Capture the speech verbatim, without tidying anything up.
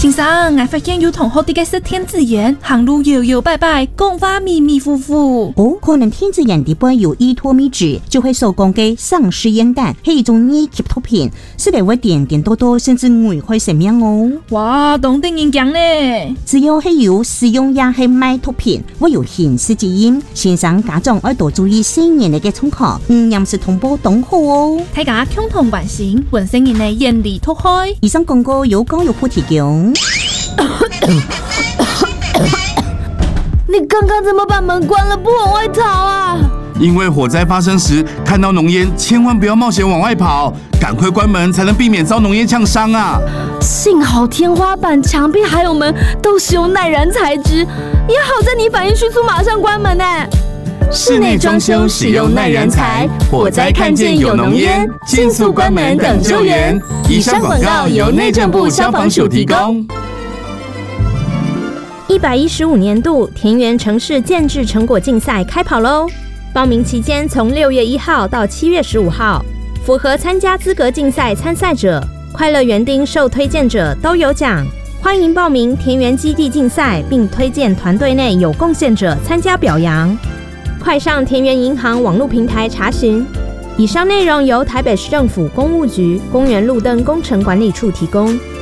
先生，我发现有同学啲嘅是天子岩，行路摇摇摆摆，讲话迷迷糊糊。 哦，可能天子岩底部有依托米质，就会所讲嘅丧尸烟弹，係一種二級毒品，是嚟會點點多多，甚至危害生命哦。 哇，當地人講呢， 只要係有使用也係賣毒品，會有刑事責任。先生家長要多注意細年嚟嘅衝擊，唔任是同胞懂好哦。 大家共同關心，本身人嘅嚴厲脫開。 以上廣告有講有鋪提供。 你剛剛怎麼把門關了，不往外逃啊？ 因為火災發生時看到濃煙，千萬不要冒險往外跑，趕快關門才能避免遭濃煙嗆傷啊！ 幸好天花板、牆壁還有門都使用耐燃材質，也好在你反應迅速，馬上關門呢。 室內裝修使用耐燃材，火災看見有濃煙，盡速關門等救援。以上廣告由內政部消防署提供。 一百一十五年度田園城市建制成果競賽開跑嘍！報名期間從六月一號到七月十五號，符合參加資格競賽參賽者、快樂園丁受推薦者都有獎。歡迎報名田園基地競賽，並推薦團隊內有貢獻者參加表揚。快上田園銀行網絡平台查詢。以上內容由台北市政府公務局公園路燈工程管理處提供。